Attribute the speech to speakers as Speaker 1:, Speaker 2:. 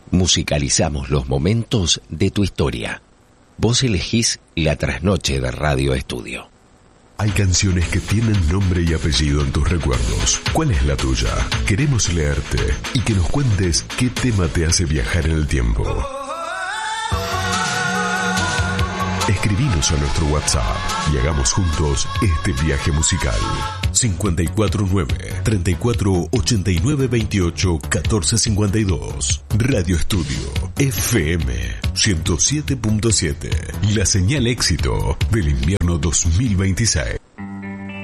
Speaker 1: Musicalizamos los momentos de tu historia. Vos elegís la trasnoche de Radio Estudio.
Speaker 2: Hay canciones que tienen nombre y apellido en tus recuerdos. ¿Cuál es la tuya? Queremos leerte y que nos cuentes qué tema te hace viajar en el tiempo. Escribinos a nuestro WhatsApp y hagamos juntos este viaje musical. 549-3489-28-1452. Radio Estudio FM 107.7. La señal éxito del invierno 2026.